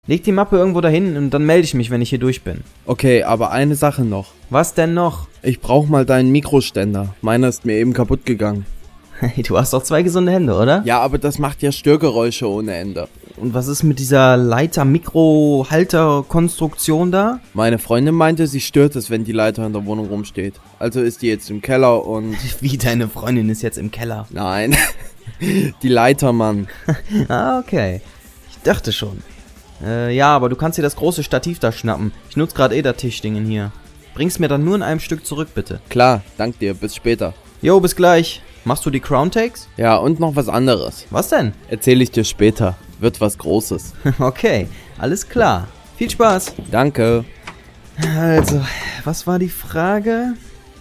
Leg die Mappe irgendwo dahin und dann melde ich mich, wenn ich hier durch bin. Okay, aber eine Sache noch. Was denn noch? Ich brauch mal deinen Mikroständer. Meiner ist mir eben kaputt gegangen. Hey, du hast doch 2 gesunde Hände, oder? Ja, aber das macht ja Störgeräusche ohne Ende. Und was ist mit dieser Leiter-Mikro-Halter-Konstruktion da? Meine Freundin meinte, sie stört es, wenn die Leiter in der Wohnung rumsteht. Also ist die jetzt im Keller und... Wie, deine Freundin ist jetzt im Keller? Nein, die Leiter, Mann. Ah, okay. Ich dachte schon. Ja, aber du kannst dir das große Stativ da schnappen. Ich nutze gerade das Tischdingen hier. Bring's mir dann nur in einem Stück zurück, bitte. Klar, dank dir, bis später. Jo, bis gleich. Machst du die Crown Takes? Ja, und noch was anderes. Was denn? Erzähle ich dir später. Wird was Großes. Okay, alles klar. Viel Spaß. Danke. Also, was war die Frage?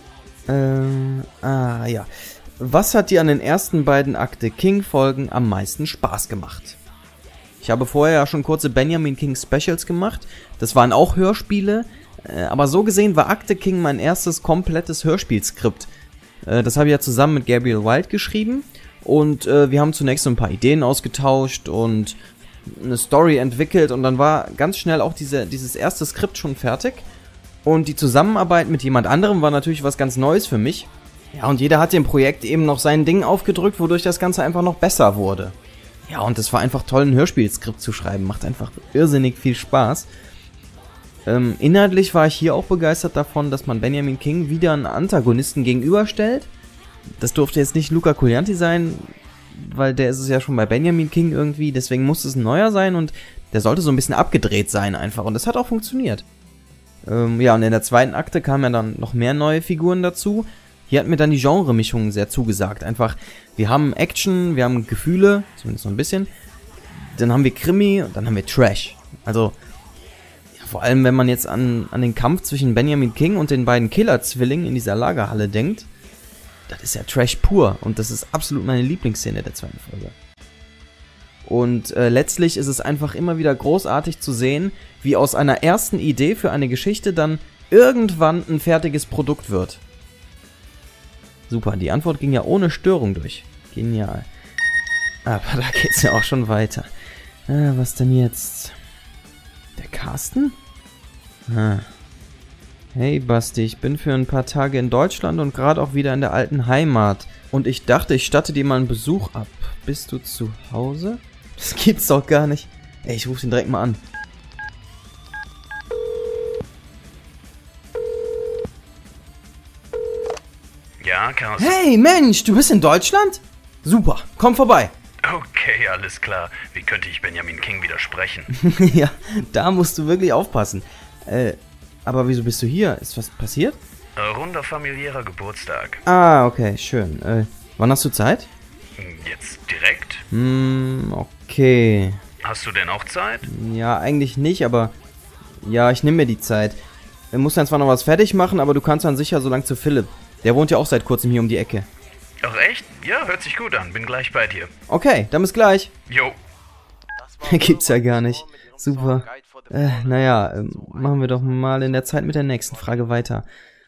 Ja. Was hat dir an den ersten beiden Akte King-Folgen am meisten Spaß gemacht? Ich habe vorher ja schon kurze Benjamin King Specials gemacht. Das waren auch Hörspiele. Aber so gesehen war Akte King mein erstes komplettes Hörspielskript. Das habe ich ja zusammen mit Gabriel Wild geschrieben. Und wir haben zunächst so ein paar Ideen ausgetauscht und eine Story entwickelt. Und dann war ganz schnell auch dieses erste Skript schon fertig. Und die Zusammenarbeit mit jemand anderem war natürlich was ganz Neues für mich. Ja, und jeder hat dem Projekt eben noch sein Ding aufgedrückt, wodurch das Ganze einfach noch besser wurde. Ja, und es war einfach toll, ein Hörspielskript zu schreiben. Macht einfach irrsinnig viel Spaß. Inhaltlich war ich hier auch begeistert davon, dass man Benjamin King wieder einen Antagonisten gegenüberstellt. Das durfte jetzt nicht Luca Colianti sein, weil der ist es ja schon bei Benjamin King irgendwie. Deswegen musste es ein neuer sein und der sollte so ein bisschen abgedreht sein einfach. Und das hat auch funktioniert. Ja, und in der zweiten Akte kamen ja dann noch mehr neue Figuren dazu. Hier hat mir dann die Genremischung sehr zugesagt. Einfach, wir haben Action, wir haben Gefühle, zumindest noch ein bisschen. Dann haben wir Krimi und dann haben wir Trash. Also, ja, vor allem, wenn man jetzt an den Kampf zwischen Benjamin King und den beiden Killer-Zwillingen in dieser Lagerhalle denkt, das ist ja Trash pur. Und das ist absolut meine Lieblingsszene der zweiten Folge. Und letztlich ist es einfach immer wieder großartig zu sehen, wie aus einer ersten Idee für eine Geschichte dann irgendwann ein fertiges Produkt wird. Super, die Antwort ging ja ohne Störung durch. Genial. Aber da geht's ja auch schon weiter. Was denn jetzt? Der Carsten? Hey Basti, ich bin für ein paar Tage in Deutschland und gerade auch wieder in der alten Heimat. Und ich dachte, ich statte dir mal einen Besuch ab. Bist du zu Hause? Das gibt's doch gar nicht. Ey, ich rufe ihn direkt mal an. Ja, Carsten? Hey Mensch, du bist in Deutschland? Super, komm vorbei. Okay, alles klar. Wie könnte ich Benjamin King widersprechen? Ja, da musst du wirklich aufpassen. Aber wieso bist du hier? Ist was passiert? Runder familiärer Geburtstag. Ah, okay, schön. Wann hast du Zeit? Jetzt direkt? Okay. Hast du denn auch Zeit? Ja, eigentlich nicht, aber ja, ich nehme mir die Zeit. Wir müssen dann zwar noch was fertig machen, aber du kannst dann sicher so lang zu Philipp. Der wohnt ja auch seit kurzem hier um die Ecke. Ach echt? Ja, hört sich gut an. Bin gleich bei dir. Okay, dann bis gleich. Jo. Gibt's ja gar nicht. Super. Naja, machen wir doch mal in der Zeit mit der nächsten Frage weiter.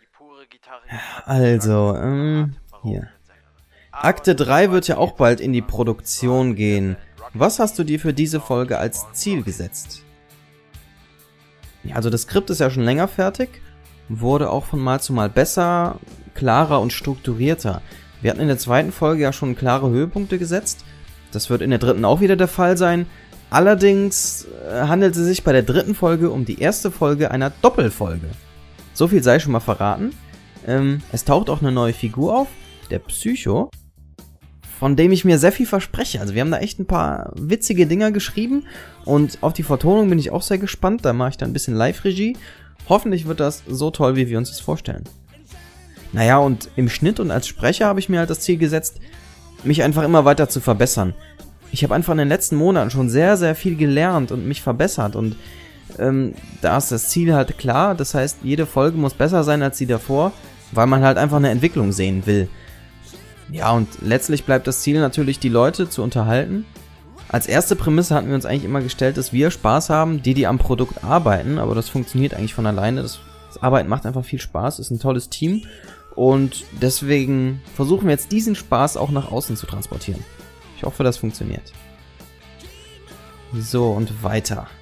Also, hier. Akte 3 wird ja auch bald in die Produktion gehen. Was hast du dir für diese Folge als Ziel gesetzt? Ja, also das Skript ist ja schon länger fertig, wurde auch von Mal zu Mal besser, klarer und strukturierter. Wir hatten in der zweiten Folge ja schon klare Höhepunkte gesetzt. Das wird in der dritten auch wieder der Fall sein. Allerdings handelt es sich bei der dritten Folge um die erste Folge einer Doppelfolge. So viel sei schon mal verraten. Es taucht auch eine neue Figur auf, der Psycho, von dem ich mir sehr viel verspreche. Also wir haben da echt ein paar witzige Dinger geschrieben und auf die Vertonung bin ich auch sehr gespannt. Da mache ich dann ein bisschen Live-Regie. Hoffentlich wird das so toll, wie wir uns das vorstellen. Naja, und im Schnitt und als Sprecher habe ich mir halt das Ziel gesetzt, mich einfach immer weiter zu verbessern. Ich habe einfach in den letzten Monaten schon sehr, sehr viel gelernt und mich verbessert und da ist das Ziel halt klar. Das heißt, jede Folge muss besser sein als die davor, weil man halt einfach eine Entwicklung sehen will. Ja, und letztlich bleibt das Ziel natürlich, die Leute zu unterhalten. Als erste Prämisse hatten wir uns eigentlich immer gestellt, dass wir Spaß haben, die am Produkt arbeiten, aber das funktioniert eigentlich von alleine. Das Arbeiten macht einfach viel Spaß, ist ein tolles Team und deswegen versuchen wir jetzt diesen Spaß auch nach außen zu transportieren. Ich hoffe, das funktioniert. So, und weiter.